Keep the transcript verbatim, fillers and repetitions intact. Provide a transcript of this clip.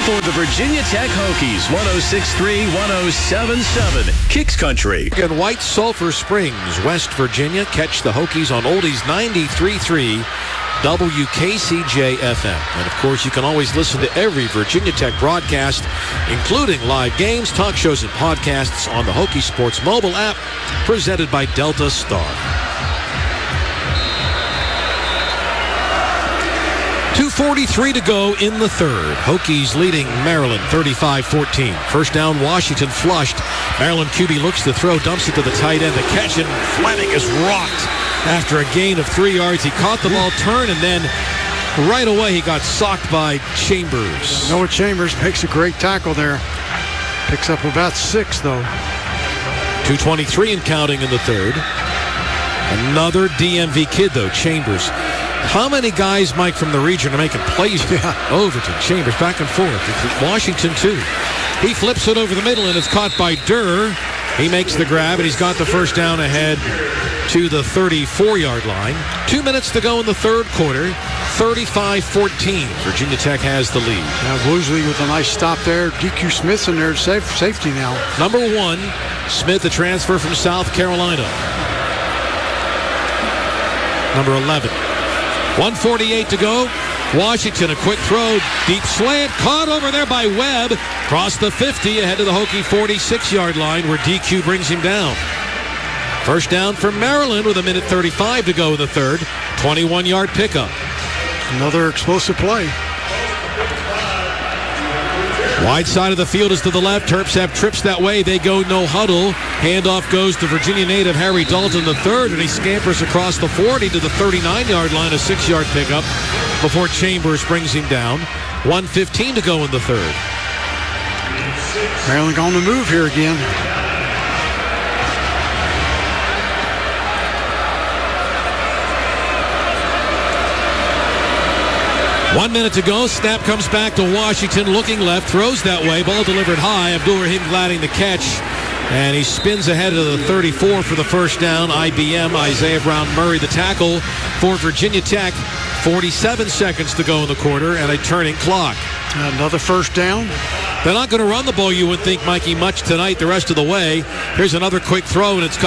for the Virginia Tech Hokies. one oh six point three, one oh seven point seven. Kicks Country. In White Sulphur Springs, West Virginia. Catch the Hokies on Oldies ninety-three point three W K C J F M. And, of course, you can always listen to every Virginia Tech broadcast, including live games, talk shows, and podcasts on the Hokie Sports mobile app presented by Delta Star. two forty-three to go in the third. Hokies leading Maryland thirty-five fourteen. First down, Washington flushed. Maryland Q B looks to throw, dumps it to the tight end. The catch, and Fleming is rocked after a gain of three yards. He caught the ball turn, and then right away he got socked by Chambers. Noah Chambers makes a great tackle there. Picks up about six, though. two twenty-three and counting in the third. Another D M V kid, though, Chambers. How many guys, Mike, from the region are making plays? Yeah. Overton, Chambers, back and forth. Washington, too. He flips it over the middle, and it's caught by Durr. He makes the grab, and he's got the first down ahead to the thirty-four-yard line. Two minutes to go in the third quarter. thirty-five fourteen. Virginia Tech has the lead. Now, Woosley with a nice stop there. D Q Smith's in there, safe, safety now. Number one, Smith, a transfer from South Carolina. Number eleven. one forty-eight to go. Washington, a quick throw, deep slant, caught over there by Webb. Cross the fifty, ahead of the Hokie forty-six-yard line, where D Q brings him down. First down for Maryland with a minute thirty-five to go in the third. twenty-one-yard pickup. Another explosive play. Wide side of the field is to the left. Terps have trips that way. They go no huddle. Handoff goes to Virginia native Harry Dalton the third, and he scampers across the forty to the thirty-nine-yard line, a six-yard pickup before Chambers brings him down. one fifteen to go in the third. Maryland on the move here again. One minute to go. Snap comes back to Washington, looking left, throws that way. Ball delivered high. Abdul-Rahim Gladding the catch. And he spins ahead of the thirty-four for the first down. I B M, Isaiah Brown Murray, the tackle for Virginia Tech. forty-seven seconds to go in the quarter and a turning clock. Another first down. They're not going to run the ball, you would think, Mikey, much tonight the rest of the way. Here's another quick throw, and it's